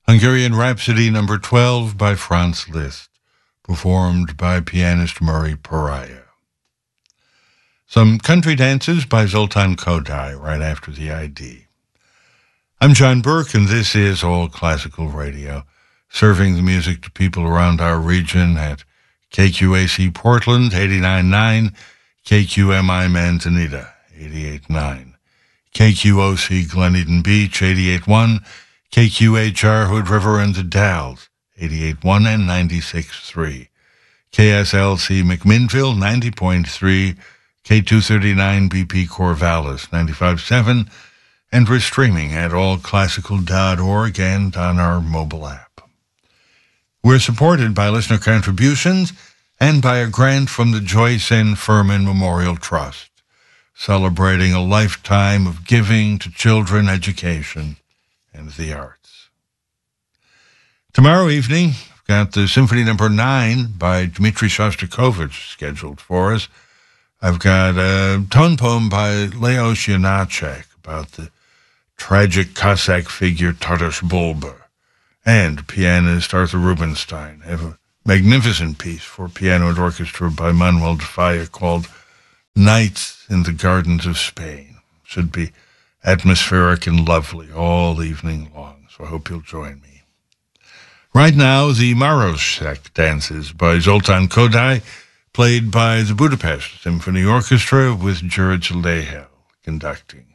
Hungarian Rhapsody No. 12 by Franz Liszt, performed by pianist Murray Pariah. Some country dances by Zoltan Kodály right after the ID. I'm John Burke, and this is All Classical Radio, serving the music to people around our region at KQAC Portland, 89.9, KQMI Manzanita, 88.9, KQOC Glen Eden Beach, 88.1, KQHR Hood River and the Dalles, 88.1 and 96.3, KSLC McMinnville, 90.3, K239 BP Corvallis, 95.7, and we're streaming at allclassical.org and on our mobile app. We're supported by listener contributions and by a grant from the Joyce N. Furman Memorial Trust, celebrating a lifetime of giving to children education and the arts. Tomorrow evening, I've got the Symphony No. 9 by Dmitri Shostakovich scheduled for us. I've got a tone poem by Leos Janacek about the tragic Cossack figure Taras Bulba, and pianist Arthur Rubinstein. I have a magnificent piece for piano and orchestra by Manuel de Falla called Nights in the Gardens of Spain. Should be atmospheric and lovely all evening long, so I hope you'll join me. Right now, the Marosek dances by Zoltan Kodály, played by the Budapest Symphony Orchestra with George Lehel conducting.